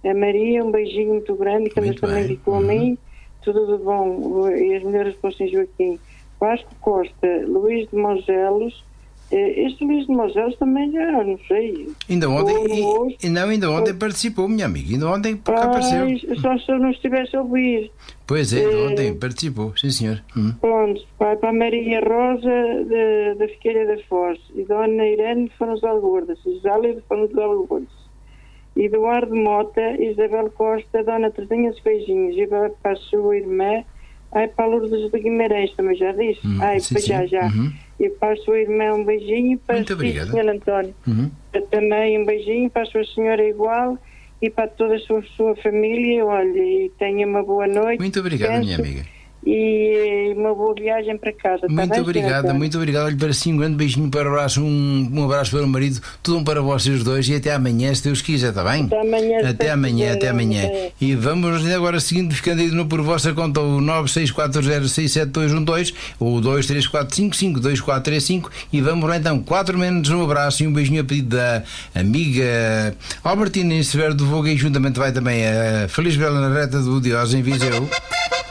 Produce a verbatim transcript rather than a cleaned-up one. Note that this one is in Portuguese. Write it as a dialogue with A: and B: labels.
A: A Maria, um beijinho muito grande, que
B: Muito
A: também
B: bem.
A: ficou a
B: Uhum.
A: mim. Tudo de bom. E as mulheres para o São Joaquim. Vasco Costa, Luís de Mogelos. Eh, Este Luís de Mogelos também já, não sei.
B: Ainda ontem,
A: Ou-
B: e, e não, ainda ontem participou, minha amiga. Ainda ontem por cá apareceu.
A: Ai, só se eu não estivesse a ouvir.
B: Pois é,
A: eh,
B: ontem participou, sim senhor. Hum.
A: Pronto, vai para a Maria Rosa de- da Fiqueira da Foz e Dona Irene de Fão dos Algordas, Isália de Fão dos Algordas, Eduardo Mota, Isabel Costa, Dona Terezinha dos Beijinhos, e vai para a sua irmã, ai, para a Lourdes de Guimarães, também já disse,
B: Hum,
A: ai,
B: sim,
A: pois já,
B: sim.
A: já,
B: Uhum.
A: e para a sua irmã um beijinho, e para
B: Muito
A: o
B: obrigado.
A: senhor António,
B: Uhum.
A: também um beijinho, para a sua senhora igual, e para toda a sua, sua família, olha, e tenha uma boa noite.
B: Muito obrigado, minha
A: descanso,
B: amiga.
A: E uma boa viagem para casa. Tá
B: Muito
A: bem,
B: obrigada,
A: senhora?
B: muito obrigado. Olhe, para si um grande beijinho para o abraço, um, um abraço para o marido, tudo um para vocês dois e até amanhã, se Deus quiser, está bem?
A: Até amanhã. se
B: Até
A: Deus
B: amanhã,
A: quiser.
B: até amanhã.
A: É.
B: E vamos agora seguindo, ficando aí de novo por vossa conta, o nove seis quatro zero seis sete dois um dois, o dois três quatro cinco cinco dois quatro três cinco, e vamos lá então, quatro menos um abraço e um beijinho a pedido da amiga Albertina em Severo do Voga, e juntamente vai também a Feliz Bela na Reta do Diós em Viseu.